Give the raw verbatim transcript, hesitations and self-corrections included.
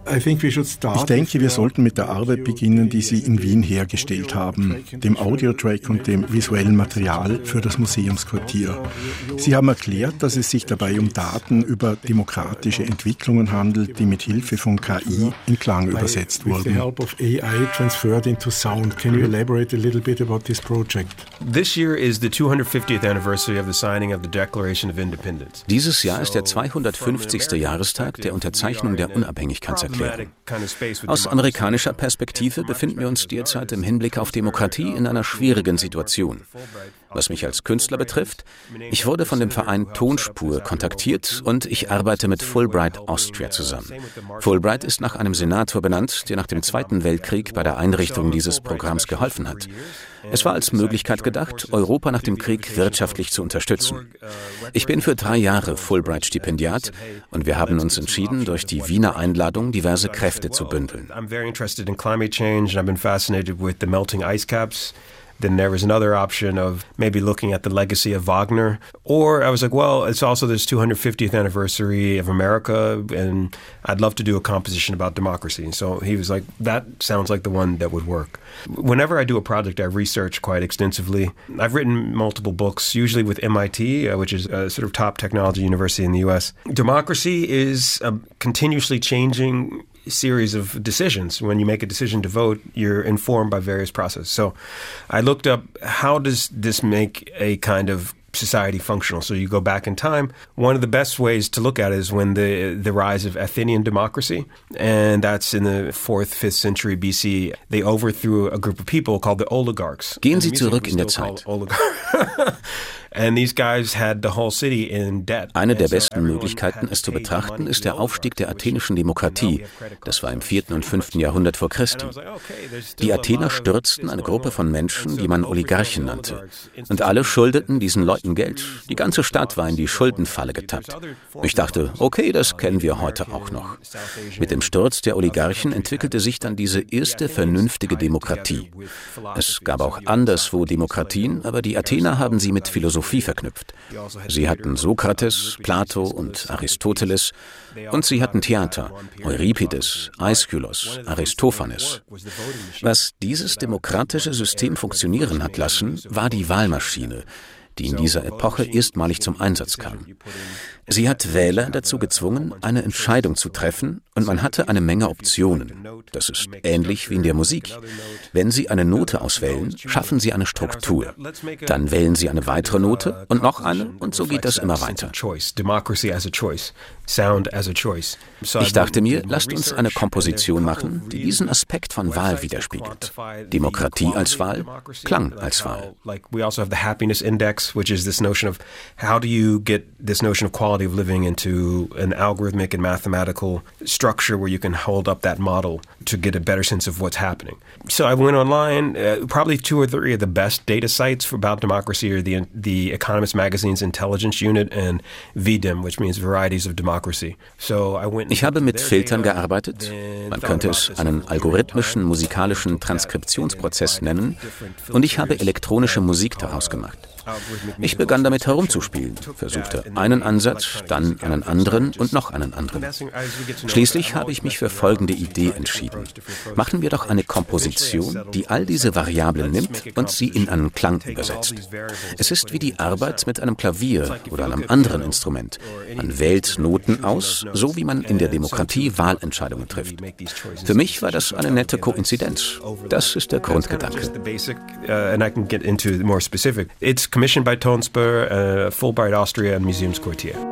Ich denke, wir sollten mit der Arbeit beginnen, die Sie in Wien hergestellt haben, dem Audiotrack und dem visuellen Material für das Museumsquartier. Sie haben erklärt, dass es sich dabei um Daten über demokratische Entwicklungen handelt, die mit Hilfe von K I in Klang übersetzt wurden. Dieses Jahr ist der zweihundertfünfzigste Jahrestag der Unterzeichnung der Unabhängigkeitserklärung. Aus amerikanischer Perspektive befinden wir uns derzeit im Hinblick auf Demokratie in einer schwierigen Situation. Was mich als Künstler betrifft, ich wurde von dem Verein Tonspur kontaktiert und ich arbeite mit Fulbright Austria zusammen. Fulbright ist nach einem Senator benannt, der nach dem Zweiten Weltkrieg bei der Einrichtung dieses Programms geholfen hat. Es war als Möglichkeit gedacht, Europa nach dem Krieg wirtschaftlich zu unterstützen. Ich bin für drei Jahre Fulbright-Stipendiat und wir haben uns entschieden, durch die Wiener Einladung diverse Kräfte zu bündeln. Then there was another option of maybe looking at the legacy of Wagner. Or I was like, well, it's also this two hundred fiftieth anniversary of America, and I'd love to do a composition about democracy. And so he was like, that sounds like the one that would work. Whenever I do a project, I research quite extensively. I've written multiple books, usually with M I T, uh, which is a sort of top technology university in the U S. Democracy is a continuously changing series of decisions. When you make a decision to vote, you're informed by various processes. So I looked up, how does this make a kind of society functional? So you go back in time. One of the best ways to look at it is when the the rise of Athenian democracy, and that's in the fourth, fifth century B C. They overthrew a group of people called the oligarchs. Gehen Sie zurück in der Zeit. And these guys had the whole city in debt. Eine der besten Möglichkeiten, es zu betrachten, ist der Aufstieg der athenischen Demokratie. Das war im vierten und fünften Jahrhundert vor Christi. Die Athener stürzten eine Gruppe von Menschen, die man Oligarchen nannte. Und alle schuldeten diesen Leuten Geld. Die ganze Stadt war in die Schuldenfalle getappt. Ich dachte, okay, das kennen wir heute auch noch. Mit dem Sturz der Oligarchen entwickelte sich dann diese erste vernünftige Demokratie. Es gab auch anderswo Demokratien, aber die Athener haben sie mit Philosophie verknüpft. Sie hatten Sokrates, Plato und Aristoteles und sie hatten Theater, Euripides, Aeschylus, Aristophanes. Was dieses demokratische System funktionieren hat lassen, war die Wahlmaschine, die in dieser Epoche erstmalig zum Einsatz kam. Sie hat Wähler dazu gezwungen, eine Entscheidung zu treffen, und man hatte eine Menge Optionen. Das ist ähnlich wie in der Musik. Wenn Sie eine Note auswählen, schaffen Sie eine Struktur. Dann wählen Sie eine weitere Note und noch eine, und so geht das immer weiter. Ich dachte mir, lasst uns eine Komposition machen, die diesen Aspekt von Wahl widerspiegelt. Demokratie als Wahl, Klang als Wahl. Which is this notion of how do you get this notion of quality of living into an algorithmic and mathematical structure where you can hold up that model to get a better sense of what's happening. So I went online, uh, probably two or three of the best data sites for about democracy are the, the Economist Magazine's Intelligence Unit and V D I M, which means Varieties of Democracy. So I went Ich habe mit Filtern gearbeitet. Man könnte es einen algorithmischen musikalischen Transkriptionsprozess nennen, und ich habe elektronische Musik daraus gemacht. Ich begann damit herumzuspielen, versuchte einen Ansatz, dann einen anderen und noch einen anderen. Schließlich habe ich mich für folgende Idee entschieden. Machen wir doch eine Komposition, die all diese Variablen nimmt und sie in einen Klang übersetzt. Es ist wie die Arbeit mit einem Klavier oder einem anderen Instrument. Man wählt Noten aus, so wie man in der Demokratie Wahlentscheidungen trifft. Für mich war das eine nette Koinzidenz. Das ist der Grundgedanke. Commissioned by Tonspur, uh, Fulbright Austria and Museumsquartier.